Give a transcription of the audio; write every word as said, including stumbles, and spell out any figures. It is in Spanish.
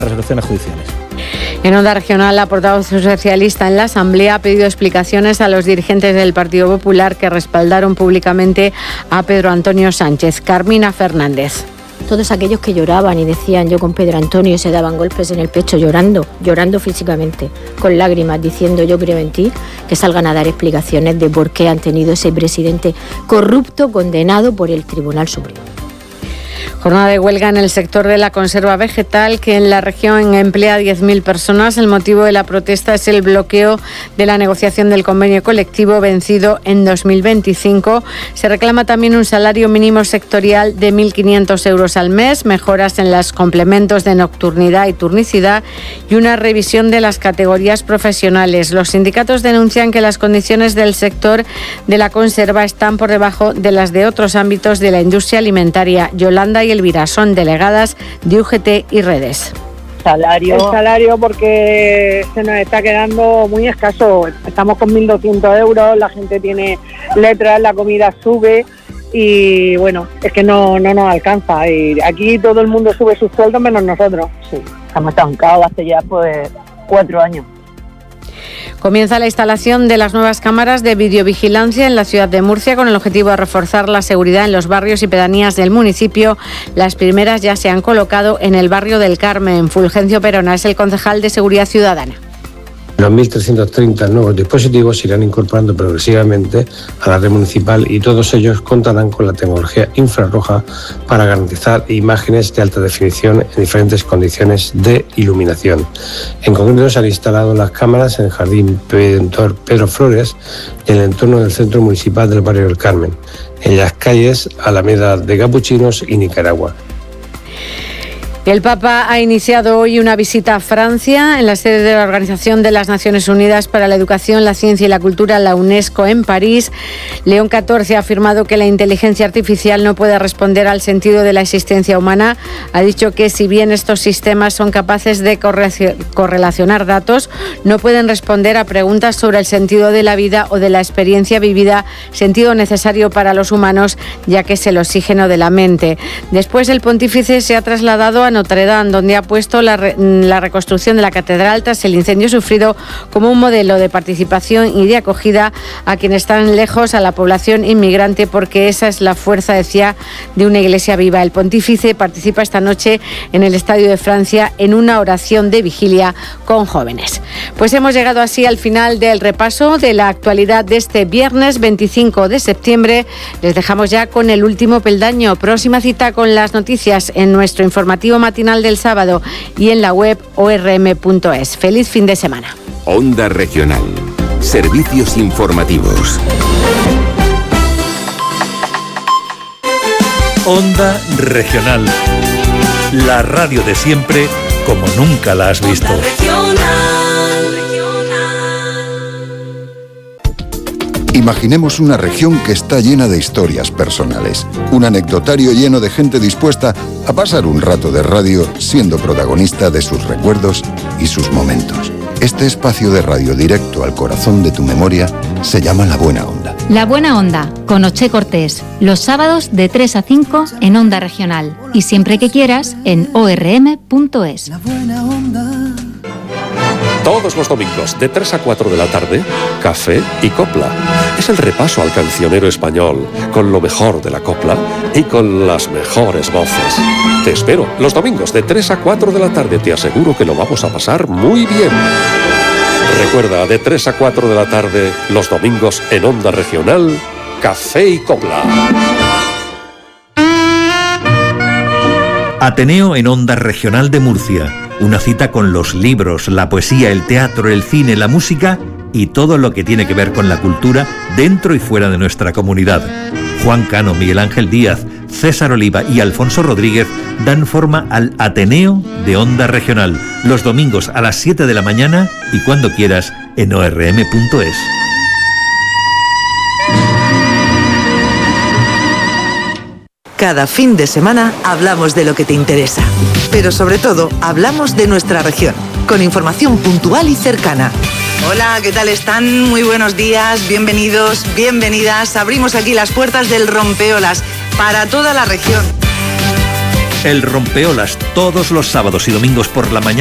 resoluciones judiciales. En Onda Regional, la portavoz socialista en la Asamblea ha pedido explicaciones a los dirigentes del Partido Popular que respaldaron públicamente a Pedro Antonio Sánchez. Carmina Fernández. Todos aquellos que lloraban y decían yo con Pedro Antonio, se daban golpes en el pecho llorando, llorando físicamente, con lágrimas, diciendo yo creo en ti, que salgan a dar explicaciones de por qué han tenido ese presidente corrupto condenado por el Tribunal Supremo. Jornada de huelga en el sector de la conserva vegetal, que en la región emplea diez mil personas. El motivo de la protesta es el bloqueo de la negociación del convenio colectivo vencido en dos mil veinticinco. Se reclama también un salario mínimo sectorial de mil quinientos euros al mes, mejoras en los complementos de nocturnidad y turnicidad y una revisión de las categorías profesionales. Los sindicatos denuncian que las condiciones del sector de la conserva están por debajo de las de otros ámbitos de la industria alimentaria. Yolanda y Elvira son delegadas de U G T y Redes. Salario. El salario porque se nos está quedando muy escaso. Estamos con mil doscientos euros, la gente tiene letras, la comida sube y bueno, es que no, no nos alcanza. Y aquí todo el mundo sube sus sueldos menos nosotros. Sí, estamos estancados hace ya pues cuatro años. Comienza la instalación de las nuevas cámaras de videovigilancia en la ciudad de Murcia con el objetivo de reforzar la seguridad en los barrios y pedanías del municipio. Las primeras ya se han colocado en el barrio del Carmen. Fulgencio Perona es el concejal de Seguridad Ciudadana. Los mil trescientos treinta nuevos dispositivos se irán incorporando progresivamente a la red municipal y todos ellos contarán con la tecnología infrarroja para garantizar imágenes de alta definición en diferentes condiciones de iluminación. En concreto se han instalado las cámaras en el Jardín Pedentor Pedro Flores y en el entorno del centro municipal del barrio del Carmen, en las calles Alameda de Capuchinos y Nicaragua. El Papa ha iniciado hoy una visita a Francia en la sede de la Organización de las Naciones Unidas para la Educación, la Ciencia y la Cultura, la UNESCO, en París. León catorce ha afirmado que la inteligencia artificial no puede responder al sentido de la existencia humana. Ha dicho que si bien estos sistemas son capaces de correlacionar datos, no pueden responder a preguntas sobre el sentido de la vida o de la experiencia vivida, sentido necesario para los humanos, ya que es el oxígeno de la mente. Después, el pontífice se ha trasladado a Notre Dame, donde ha puesto la, re, la reconstrucción de la catedral tras el incendio sufrido como un modelo de participación y de acogida a quienes están lejos, a la población inmigrante, porque esa es la fuerza, decía, de una iglesia viva. El pontífice participa esta noche en el Estadio de Francia en una oración de vigilia con jóvenes. Pues hemos llegado así al final del repaso de la actualidad de este viernes veinticinco de septiembre. Les dejamos ya con el último peldaño. Próxima cita con las noticias en nuestro informativo matinal del sábado y en la web o r m punto es. Feliz fin de semana. Onda Regional. Servicios informativos. Onda Regional. La radio de siempre como nunca la has visto. Imaginemos una región que está llena de historias personales, un anecdotario lleno de gente dispuesta a pasar un rato de radio siendo protagonista de sus recuerdos y sus momentos. Este espacio de radio directo al corazón de tu memoria se llama La Buena Onda. La Buena Onda, con Oche Cortés, los sábados de tres a cinco en Onda Regional y siempre que quieras en o r m punto es. La Buena Onda. Todos los domingos, de tres a cuatro de la tarde, Café y Copla. Es el repaso al cancionero español, con lo mejor de la copla y con las mejores voces. Te espero, los domingos, de tres a cuatro de la tarde. Te aseguro que lo vamos a pasar muy bien. Recuerda, de tres a cuatro de la tarde, los domingos en Onda Regional, Café y Copla. Ateneo en Onda Regional de Murcia. Una cita con los libros, la poesía, el teatro, el cine, la música y todo lo que tiene que ver con la cultura dentro y fuera de nuestra comunidad. Juan Cano, Miguel Ángel Díaz, César Oliva y Alfonso Rodríguez dan forma al Ateneo de Onda Regional, los domingos a las siete de la mañana y cuando quieras en o r m punto es. Cada fin de semana hablamos de lo que te interesa, pero sobre todo hablamos de nuestra región, con información puntual y cercana. Hola, ¿qué tal están? Muy buenos días, bienvenidos, bienvenidas. Abrimos aquí las puertas del Rompeolas para toda la región. El Rompeolas, todos los sábados y domingos por la mañana